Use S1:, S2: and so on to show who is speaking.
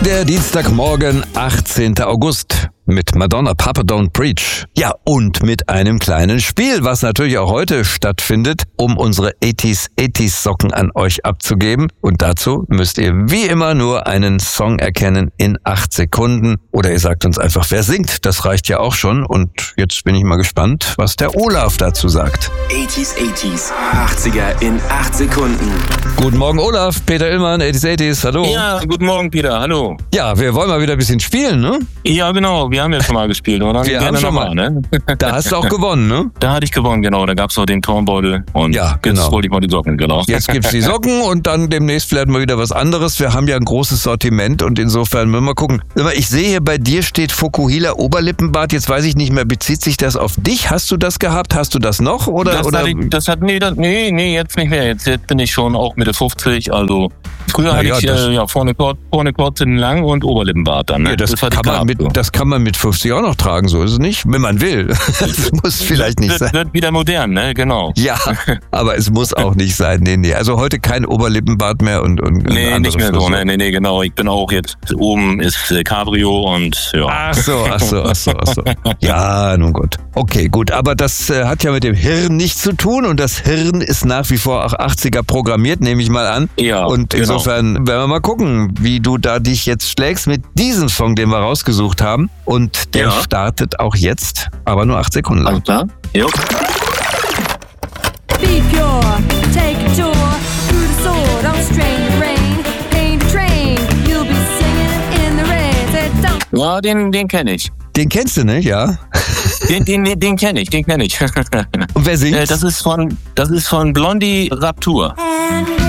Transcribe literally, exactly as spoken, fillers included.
S1: Der Dienstagmorgen, achtzehnter August. Mit Madonna, Papa Don't Preach. Ja, und mit einem kleinen Spiel, was natürlich auch heute stattfindet, um unsere achtziger achtziger Socken an euch abzugeben. Und dazu müsst ihr wie immer nur einen Song erkennen in acht Sekunden. Oder ihr sagt uns einfach, wer singt. Das reicht ja auch schon. Und jetzt bin ich mal gespannt, was der Olaf dazu sagt.
S2: achtziger achtziger, achtziger in acht Sekunden.
S1: Guten Morgen, Olaf. Peter Illmann, achtziger achtziger, hallo.
S3: Ja, guten Morgen, Peter, hallo.
S1: Ja, wir wollen mal wieder ein bisschen spielen, ne?
S3: Ja, genau, wir haben ja schon mal gespielt, oder?
S1: Wir haben schon mal,
S3: ne?
S1: Da hast du auch gewonnen, ne?
S3: Da hatte ich gewonnen, genau, da gab's auch den Turnbeutel und
S1: ja, genau.
S3: Jetzt wollte ich mal die Socken, genau.
S1: Jetzt gibt's die Socken und dann demnächst vielleicht mal wieder was anderes. Wir haben ja ein großes Sortiment und insofern müssen wir mal gucken. Ich sehe hier, bei dir steht Fokuhila Oberlippenbart, jetzt weiß ich nicht mehr, bezieht sich das auf dich? Hast du das gehabt? Hast du das noch? Oder,
S3: das,
S1: oder?
S3: Hat ich, das hat, nee, das, nee, nee, jetzt nicht mehr. Jetzt, jetzt bin ich schon auch Mitte fünfzig, also früher
S1: Na
S3: hatte
S1: ja,
S3: ich
S1: das,
S3: äh, ja, vorne, vorne kurz, hinten lang und Oberlippenbart dann. Ne?
S1: Ja, das,
S3: das,
S1: kann man mit, das kann man mit fünfzig auch noch tragen, so ist es nicht, wenn man will. Das muss vielleicht nicht
S3: wird,
S1: sein.
S3: Wird wieder modern, ne, genau.
S1: Ja, aber es muss auch nicht sein, nee, nee. Also heute kein Oberlippenbart mehr und, und
S3: nee, nicht mehr
S1: Frisur.
S3: so, ne, nee, nee, genau. Ich bin auch jetzt, oben ist äh, Cabrio und ja.
S1: Ach so, ach so, ach so, ach so. Ja, nun gut. Okay, gut, aber das äh, hat ja mit dem Hirn nichts zu tun und das Hirn ist nach wie vor auch achtziger programmiert, nehme ich mal an.
S3: Ja,
S1: und insofern genau. werden wir mal gucken, wie du da dich jetzt schlägst mit diesem Song, den wir rausgesucht haben. Und der
S3: ja.
S1: startet auch jetzt, aber nur acht Sekunden lang.
S3: Alles klar? Jo.
S4: Be pure, take a tour through the sword, don't strain the rain, paint a train, you'll be singing in the rain. Said, don't.
S3: Ja, den, den kenne ich.
S1: Den kennst du, ne? Ja.
S3: Den, den, den kenne ich, den kenne ich.
S1: Und wer singt?
S3: Das ist von, das ist von Blondie Rapture.